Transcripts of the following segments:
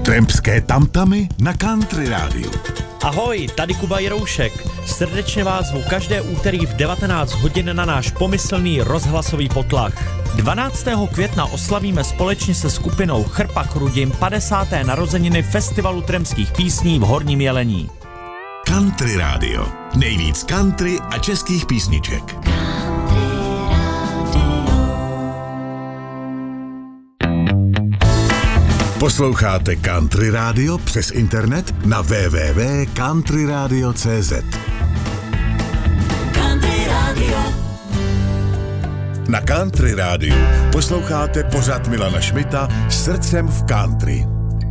Trampské tamtamy na Country rádiu. Ahoj, tady Kuba Jiroušek. Srdečně vás zvu každé úterý v 19 hodin na náš pomyslný rozhlasový potlach. 12. května oslavíme společně se skupinou Chrpa Chrudim 50. narozeniny Festivalu trampských písní v Horním Jelení. Country rádio. Nejvíc country a českých písniček. Posloucháte Country rádio přes internet na www.countryradio.cz. Country rádio. Na Country rádiu posloucháte pořad Milana Šmita Srdcem v country.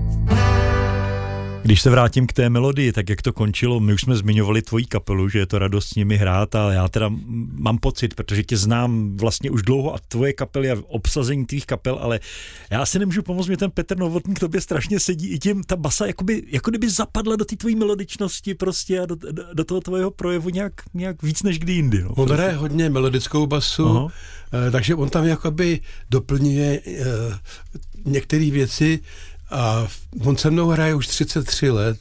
Když se vrátím k té melodii, tak jak to končilo, my už jsme zmiňovali tvoji kapelu, že je to radost s nimi hrát, ale já teda mám pocit, protože tě znám vlastně už dlouho a tvoje kapely a obsazení tvých kapel, ale já si nemůžu pomoct, mě ten Petr Novotný k tobě strašně sedí i tím, ta basa jako kdyby zapadla do té tvojí melodičnosti prostě a do toho tvojho projevu nějak víc než kdy jindy. No, on hraje hodně melodickou basu, takže on tam jakoby doplňuje některé věci. A on se mnou hraje už 33 let.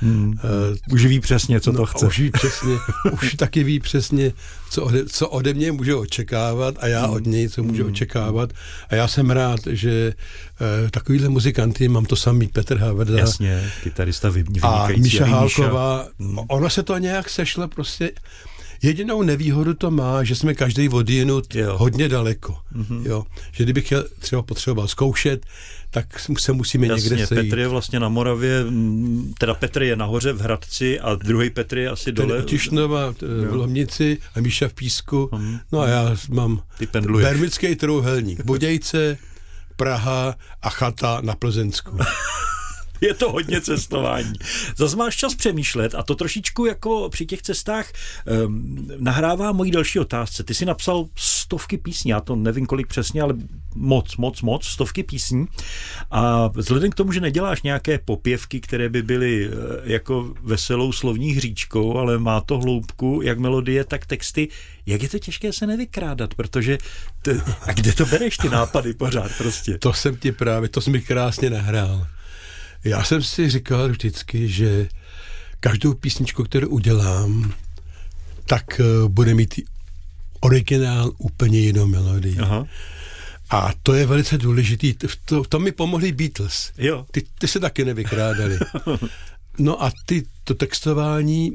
Už ví přesně, co to chce. Už ví přesně, už taky ví přesně, co ode mě může očekávat a já od něj, co může očekávat. A já jsem rád, že takovýhle muzikanty, mám to samý Petr Haverda. Jasně, kytarista vynikající. A Míša Hálková. Ona se to nějak sešla prostě. Jedinou nevýhodu to má, že jsme každý odjinut hodně daleko. Jo. Že kdybych třeba potřeboval zkoušet, tak se musíme někde sejít. Petr je vlastně na Moravě, teda Petr je nahoře v Hradci a druhý Petr je asi dole. Ten Tišnova v Lomnici a Míša v Písku. No a já mám bermický trojúhelník. Budějce, Praha a chata na Plzeňsku. Je to hodně cestování. Zas máš čas přemýšlet a to trošičku jako při těch cestách nahrává mojí další otázce. Ty jsi napsal stovky písní, já to nevím kolik přesně, ale moc, stovky písní a vzhledem k tomu, že neděláš nějaké popěvky, které by byly jako veselou slovní hříčkou, ale má to hloubku, jak melodie, tak texty, jak je to těžké se nevykrádat, protože a kde to bereš ty nápady pořád prostě? To jsem mi krásně nahrál. Já jsem si říkal vždycky, že každou písničku, kterou udělám, tak bude mít originál úplně jinou melodii. Aha. A to je velice důležitý. To mi pomohli Beatles. Jo. Ty se taky nevykrádali. No a to textování,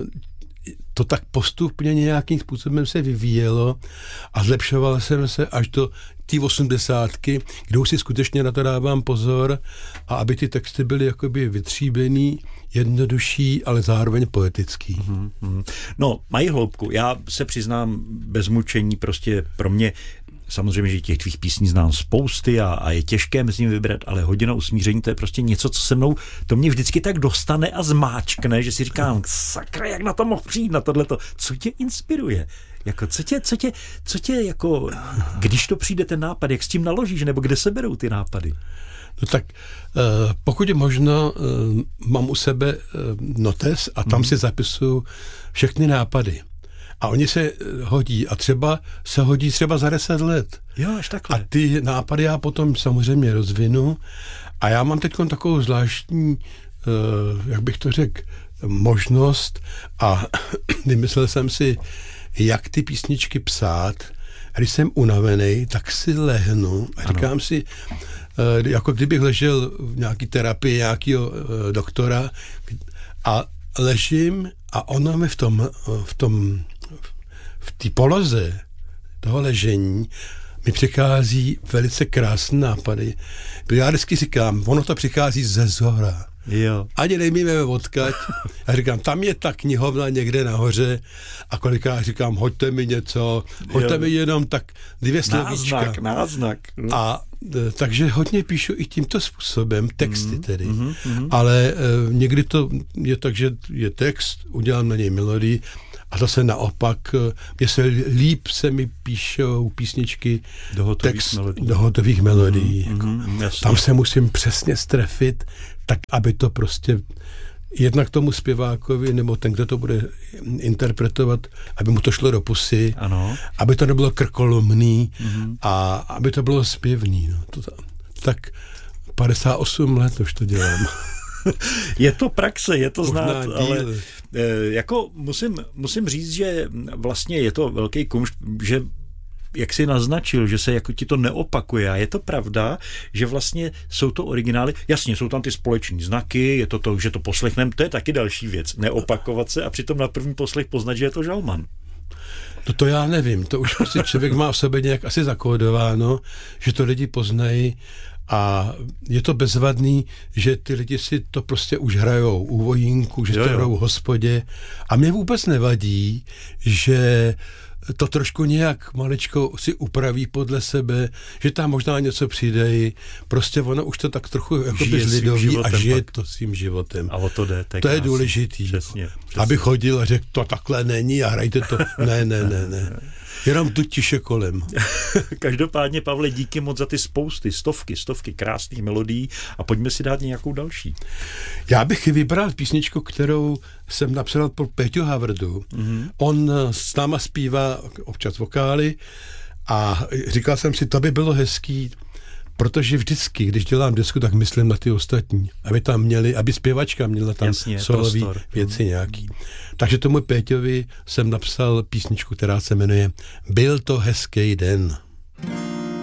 to tak postupně nějakým způsobem se vyvíjelo a zlepšoval jsem se až do té 80, kde už si skutečně na to dávám pozor a aby ty texty byly jakoby vytříbený, jednodušší, ale zároveň poetický. No, mají hloubku. Já se přiznám bez mučení, prostě pro mě samozřejmě, že těch tvých písní znám spousty a je těžké mezi nimi vybrat, ale Hodina usmíření, to je prostě něco, co se mnou, to mě vždycky tak dostane a zmáčkne, že si říkám, sakra, jak na to mohl přijít, na tohleto. Co tě inspiruje? Jako, co tě jako, když to přijde ten nápad, jak s tím naložíš, nebo kde se berou ty nápady? No tak, pokud je možno, mám u sebe notes a tam si zapisuju všechny nápady. A oni se hodí a se hodí třeba za 10 let. Jo, až takhle. A ty nápady já potom samozřejmě rozvinu. A já mám teď takovou zvláštní, jak bych to řekl, možnost a vymyslel jsem si, jak ty písničky psát. A když jsem unavený, tak si lehnu a říkám si, jako kdybych ležel v nějaký terapii nějakého doktora a ležím a ono mi v té poloze toho ležení mi přichází velice krásné nápady. Já vždycky říkám, ono to přichází ze zhora. Jo. Ani nejmíme odkud. Já říkám, tam je ta knihovna někde nahoře a kolikrát říkám, hoďte mi něco, hoďte mi jenom tak 2 slovíčka. Náznak. A takže hodně píšu i tímto způsobem, texty tedy. Ale někdy to je tak, že je text, udělám na něj melodii a zase naopak, líp se mi píšou písničky do hotových melodií. Tam se musím přesně strefit, tak aby to prostě jednak tomu zpěvákovi, nebo ten, kdo to bude interpretovat, aby mu to šlo do pusy, ano. Aby to nebylo krkolomný a aby to bylo zpěvný. No. Tak 58 let už to dělám. Je to praxe, je to Možná znát, díl. ale jako musím říct, že vlastně je to velký kumšt, že jak jsi naznačil, že se jako ti to neopakuje a je to pravda, že vlastně jsou to originály, jasně, jsou tam ty společní znaky, je to, že to poslechneme, to je taky další věc, neopakovat se a přitom na první poslech poznat, že je to žalman. To já nevím, to už prostě člověk má v sobě nějak asi zakódováno, že to lidi poznají a je to bezvadný, že ty lidi si to prostě už hrajou u vojínku, že to hrajou v hospodě a mě vůbec nevadí, že to trošku nějak maličko si upraví podle sebe, že tam možná něco přidají, prostě ono už to tak trochu jakoby zlidoví a žije to svým životem. A o to jde. To je důležitý. Přesně. Aby chodil a řekl, to takhle není a hrajte to. Ne. Jenom tu tiše kolem. Každopádně, Pavle, díky moc za ty stovky krásných melodií a pojďme si dát nějakou další. Já bych vybral písničku, kterou jsem napsal pro Péťu Havrdu. Mm-hmm. On s náma zpívá občas vokály a říkal jsem si, to by bylo hezký, protože vždycky, když dělám desku, tak myslím na ty ostatní, aby tam měli, aby zpěvačka měla tam solový věci nějaký. Takže tomu Péťovi jsem napsal písničku, která se jmenuje Byl to hezký den.